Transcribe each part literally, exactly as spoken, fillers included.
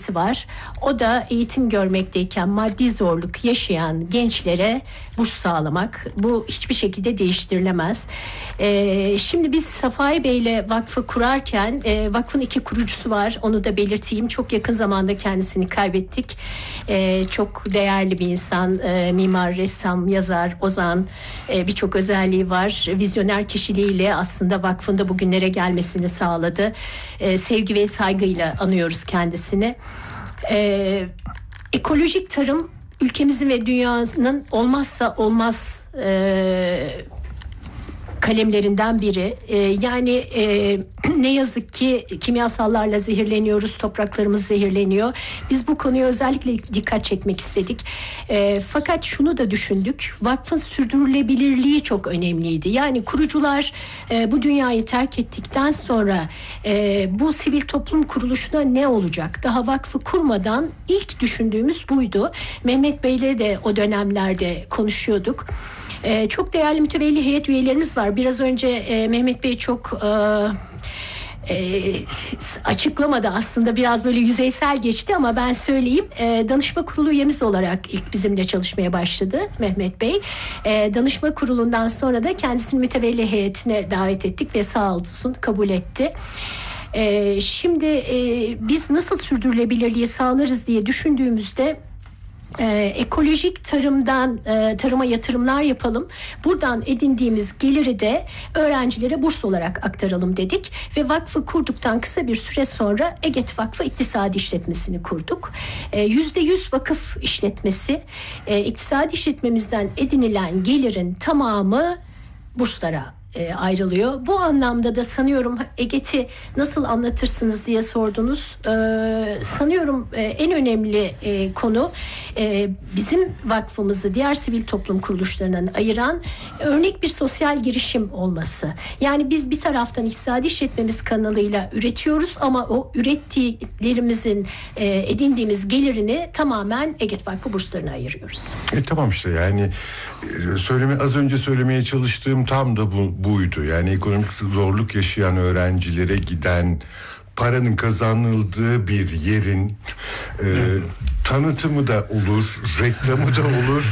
projesi var. O da eğitim görmekteyken maddi zorluk yaşayan gençlere burs sağlamak. Bu hiçbir şekilde değiştirilemez. Ee, şimdi biz Safai Bey'le vakfı kurarken e, vakfın iki kurucusu var. Onu da belirteyim. Çok yakın zamanda kendisini kaybettik. Ee, çok değerli bir insan. E, mimar, ressam, yazar, ozan. E, birçok özelliği var. Vizyoner kişiliğiyle aslında vakfın da bugünlere gelmesini sağladı. E, sevgi ve saygıyla anıyoruz kendisini. E, ekolojik tarım ülkemizin ve dünyanın olmazsa olmaz e, kalemlerinden biri. Ee, yani e, ne yazık ki kimyasallarla zehirleniyoruz, topraklarımız zehirleniyor. Biz bu konuya özellikle dikkat çekmek istedik. E, fakat şunu da düşündük, vakfın sürdürülebilirliği çok önemliydi. Yani kurucular e, bu dünyayı terk ettikten sonra e, bu sivil toplum kuruluşuna ne olacak? Daha vakfı kurmadan ilk düşündüğümüz buydu. Mehmet Bey'le de o dönemlerde konuşuyorduk. Ee, çok değerli mütevelli heyet üyelerimiz var. Biraz önce e, Mehmet Bey çok e, e, açıklamadı aslında, biraz böyle yüzeysel geçti ama ben söyleyeyim. E, danışma kurulu üyemiz olarak ilk bizimle çalışmaya başladı Mehmet Bey. E, danışma kurulundan sonra da kendisini mütevelli heyetine davet ettik ve sağ olsun kabul etti. E, şimdi e, biz nasıl sürdürülebilirliği sağlarız diye düşündüğümüzde Ee, ekolojik tarımdan e, tarıma yatırımlar yapalım. Buradan edindiğimiz geliri de öğrencilere burs olarak aktaralım dedik ve vakfı kurduktan kısa bir süre sonra EGET Vakfı İktisadi İşletmesi'ni kurduk. E, yüzde yüz vakıf işletmesi. E, iktisadi işletmemizden edinilen gelirin tamamı burslara E, ayrılıyor. Bu anlamda da sanıyorum EGET'i nasıl anlatırsınız diye sordunuz. E, sanıyorum e, en önemli e, konu e, bizim vakfımızı diğer sivil toplum kuruluşlarından ayıran örnek bir sosyal girişim olması. Yani biz bir taraftan iktisadi işletmemiz kanalıyla üretiyoruz ama o ürettiklerimizin e, edindiğimiz gelirini tamamen EGET Vakfı burslarına ayırıyoruz. E, tamam işte yani söyleme, az önce söylemeye çalıştığım tam da bu, buydu. Yani ekonomik zorluk yaşayan öğrencilere giden paranın kazanıldığı bir yerin e, tanıtımı da olur, reklamı da olur.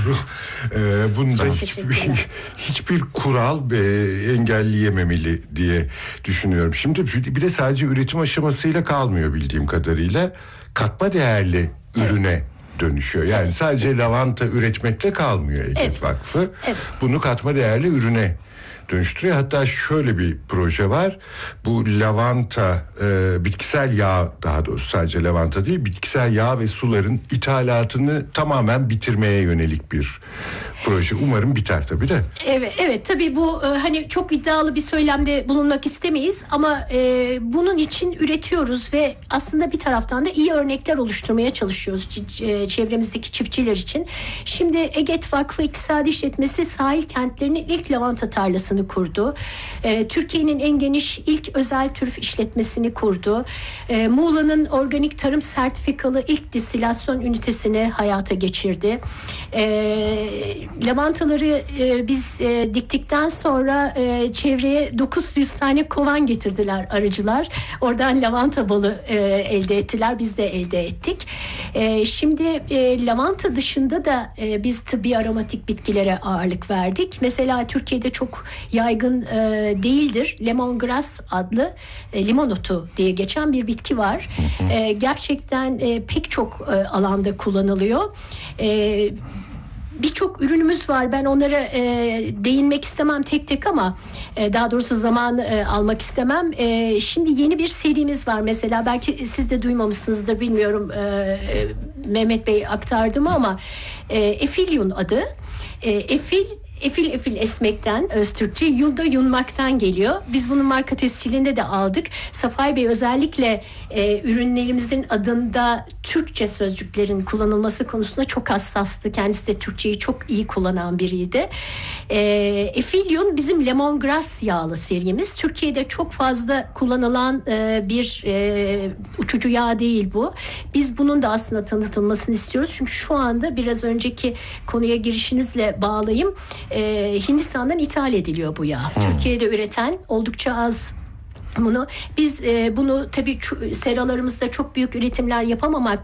e, bunda hiçbir, hiçbir kural e, engelleyememeli diye düşünüyorum. Şimdi bir de sadece üretim aşamasıyla kalmıyor bildiğim kadarıyla. Katma değerli ürüne evet. dönüşüyor. Yani evet. sadece lavanta üretmekle kalmıyor EGET evet. Vakfı. Evet. Bunu katma değerli ürüne dönüştürüyor. Hatta şöyle bir proje var. Bu lavanta, e, bitkisel yağ, daha doğrusu sadece lavanta değil, bitkisel yağ ve suların ithalatını tamamen bitirmeye yönelik bir proje. Umarım biter tabii de. Evet, evet tabii bu e, hani çok iddialı bir söylemde bulunmak istemeyiz ama e, bunun için üretiyoruz ve aslında bir taraftan da iyi örnekler oluşturmaya çalışıyoruz c- çevremizdeki çiftçiler için. Şimdi EGET Vakfı İktisadi İşletmesi sahil kentlerinin ilk lavanta tarlasını kurdu. E, Türkiye'nin en geniş ilk özel türf işletmesini kurdu. E, Muğla'nın organik tarım sertifikalı ilk distilasyon ünitesini hayata geçirdi. E, lavantaları e, biz e, diktikten sonra e, çevreye dokuz yüz tane kovan getirdiler arıcılar. Oradan lavanta balı e, elde ettiler. Biz de elde ettik. E, şimdi e, lavanta dışında da e, biz tıbbi aromatik bitkilere ağırlık verdik. Mesela Türkiye'de çok yaygın e, değildir. Lemongrass adlı e, limon otu diye geçen bir bitki var. E, gerçekten e, pek çok e, alanda kullanılıyor. E, Birçok ürünümüz var. Ben onlara e, değinmek istemem tek tek ama e, daha doğrusu zaman e, almak istemem. E, şimdi yeni bir serimiz var. Mesela belki siz de duymamışsınızdır, bilmiyorum. E, e, Mehmet Bey aktardı mı ama e, Efilium adı. E, Efil Efil efil esmekten, Öztürkçe, yunda yunmaktan geliyor. Biz bunun marka tescilinde de aldık. Safai Bey özellikle e, ürünlerimizin adında Türkçe sözcüklerin kullanılması konusunda çok hassastı. Kendisi de Türkçeyi çok iyi kullanan biriydi. E, Efilium bizim lemongrass yağlı serimiz. Türkiye'de çok fazla kullanılan e, bir e, uçucu yağ değil bu. Biz bunun da aslında tanıtılmasını istiyoruz. Çünkü şu anda biraz önceki konuya girişinizle bağlayayım. Ee, Hindistan'dan ithal ediliyor bu yağ. Hmm. Türkiye'de üreten oldukça az bunu. Biz e, bunu tabii seralarımızda çok büyük üretimler yapamamak